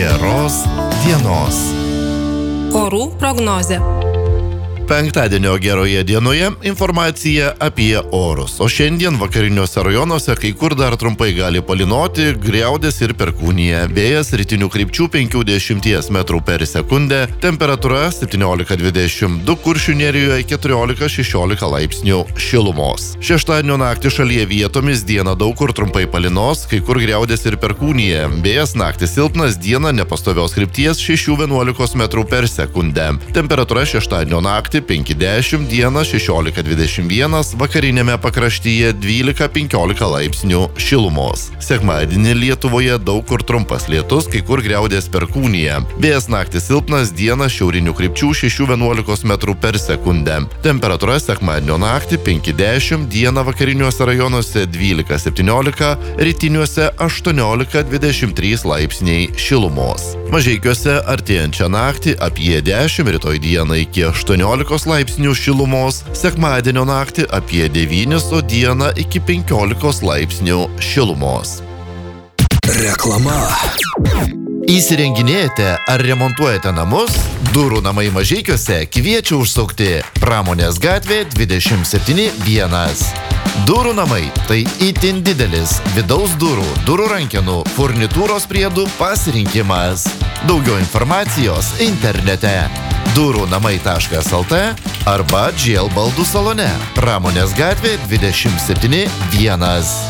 geros dienos. Orų prognozė. Penktadienio geroje dienoje informacija apie orus, o šiandien vakariniuose rajonuose kai kur dar trumpai gali palynoti, griaudės ir perkūnija. Vėjas rytinių krypčių 50 metrų per sekundę, temperatūra 17-22, Kuršių nerijoje 14-16 laipsnių šilumos. Šeštadienio naktį šalyje vietomis dieną daug kur trumpai palynos, kai kur griaudės ir perkūnija. Vėjas naktį silpnas, dieną nepastovios krypties 6-11 metrų per sekundę. Temperatūra šeštadienio naktį 5-10, dieną 16-21, vakarinėme pakraštyje 12-15 laipsnių šilumos. Sekmadienį Lietuvoje daug kur trumpas lietus, kai kur griaudės perkūnija. Vėjas naktį silpnas, dieną šiaurinių krypčių 6-11 metrų per sekundę. Temperatūra sekmadienio naktį 5-10, dieną vakariniuose rajonuose 12-17, rytiniuose 18-23 laipsniai šilumos. Mažeikiuose artėjančią naktį apie 10, rytoj dieną iki 18 laipsnių šilumos, sekmadienio naktį apie 9, o dieną iki 15 laipsnių šilumos. Reklama. Įsirenginėjate ar remontuojate namus? Durų namai Mažeikiuose kviečia užsukti Pramonės gatvė 27-1. Durų namai – tai itin didelis vidaus durų, durų rankenų, furnitūros priedų pasirinkimas. Daugiau informacijos internete durunamai.lt arba GL baldų salone Pramonės gatvė 27-1.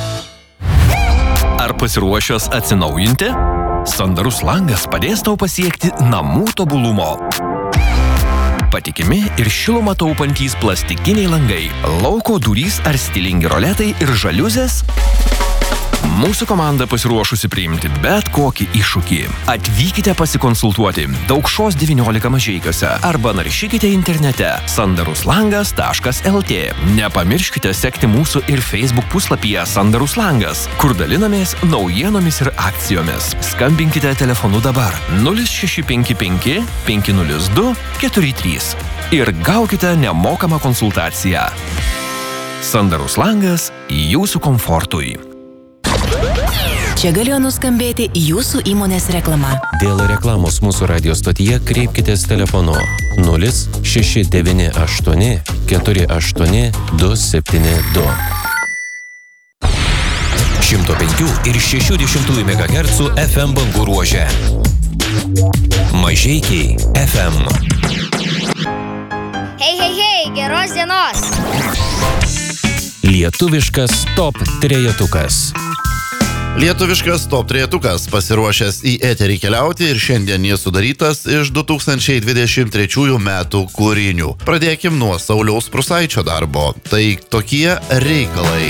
Ar pasiruošęs atsinaujinti? Sandarus langas padės tau pasiekti namų tobulumo. Patikimi ir šilumą taupantys plastikiniai langai, lauko durys ar stilingi roletai ir žaliuzės? Mūsų komanda pasiruošusi priimti bet kokį iššūkį. Atvykite pasikonsultuoti Daukšos 19 Mažeikiuose arba naršykite internete sandaruslangas.lt. Nepamirškite sekti mūsų ir Facebook puslapyje Sandarus langas, kur dalinamės naujienomis ir akcijomis. Skambinkite telefonu dabar 0655 502 43 ir gaukite nemokamą konsultaciją. Sandarus langas jūsų komfortui. Čia galėjo nuskambėti jūsų įmonės reklama. Dėl reklamos mūsų radio stotyje kreipkitės telefonu 0698 48 272. 105 ir 60 MHz FM bangų ruože. Mažeikiai FM. Hei, geros dienos! Lietuviškas top trejetukas. Lietuviškas top trejetukas pasiruošęs į eterį keliauti ir šiandien jis sudarytas iš 2023 metų kūrinių. Pradėkim nuo Sauliaus Prūsaičio darbo. Tai tokie reikalai.